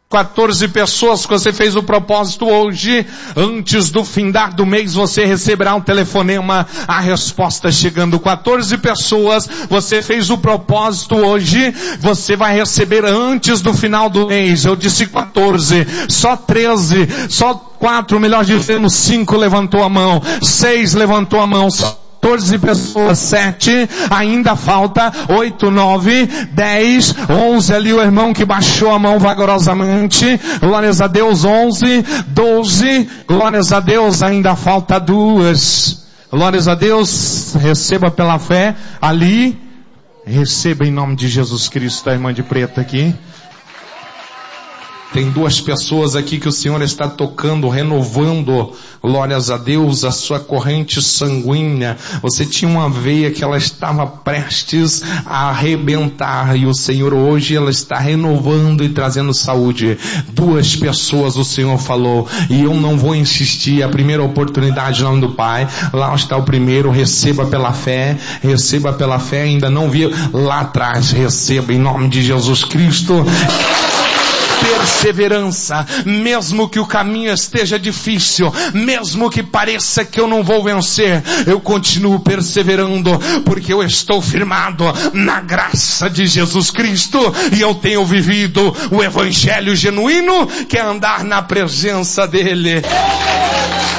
14 pessoas que você fez o propósito hoje, antes do findar do mês você receberá um telefonema, a resposta chegando. 14 pessoas, você fez o propósito hoje, você vai receber antes do final do mês. Eu disse 14, só 13, só 4, melhor dizendo 5 levantou a mão, 6 levantou a mão, 14 pessoas, 7, ainda falta 8, 9, 10, 11, ali o irmão que baixou a mão vagarosamente, glórias a Deus, 11, 12, glórias a Deus, ainda falta 2, glórias a Deus, receba pela fé, ali, receba em nome de Jesus Cristo, a irmã de preto aqui. Tem 2 pessoas aqui que o Senhor está tocando, renovando, glórias a Deus, a sua corrente sanguínea. Você tinha uma veia que ela estava prestes a arrebentar e o Senhor hoje ela está renovando e trazendo saúde. 2 pessoas o Senhor falou e eu não vou insistir, a primeira oportunidade em nome do Pai, lá está o primeiro, receba pela fé, ainda não vi lá atrás, receba em nome de Jesus Cristo. Perseverança, mesmo que o caminho esteja difícil, mesmo que pareça que eu não vou vencer, eu continuo perseverando, porque eu estou firmado na graça de Jesus Cristo, e eu tenho vivido o evangelho genuíno, que é andar na presença dele.